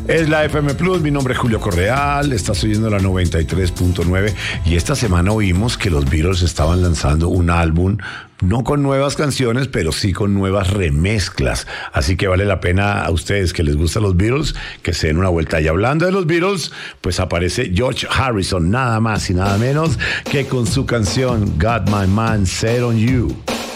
Es la FM Plus, mi nombre es Julio Correal, estás oyendo la 93.9 y esta semana oímos que los Beatles estaban lanzando un álbum, no con nuevas canciones, pero sí con nuevas remezclas. Así que vale la pena a ustedes que les gustan los Beatles, que se den una vuelta. Y hablando de los Beatles, pues aparece George Harrison, nada más y nada menos que con su canción Got My Mind Set on You.